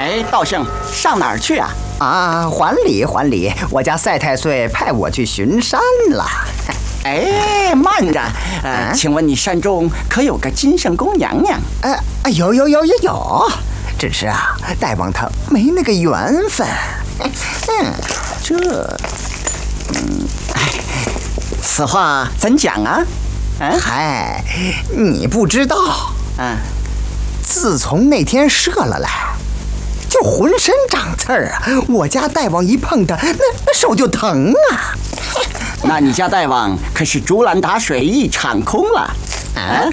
哎，道圣，上哪儿去啊？ 啊，还礼还礼，我家赛太岁派我去巡山了。 哎，慢着，请问你山中可有个金圣宫娘娘？ 有，只是啊，大王他没那个缘分。 此话怎讲啊？ 嗨，你不知道。自从那天射了来，就浑身长刺儿啊！我家大王一碰它，那手就疼啊！ 那你家大王可是竹篮打水一场空了啊？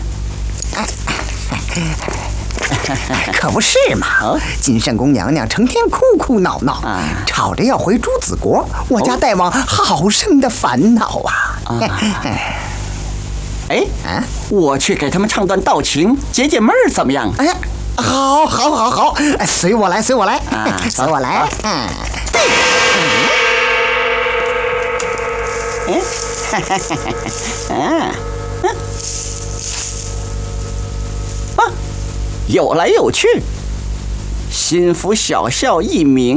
可不是嘛！金圣宫娘娘成天哭哭闹闹，吵着要回朱子国，我家大王好生的烦恼啊！ 我去给他们唱段道情，解解闷儿，怎么样？ 好，随我来，随我来。 有来有去，心服小笑一名。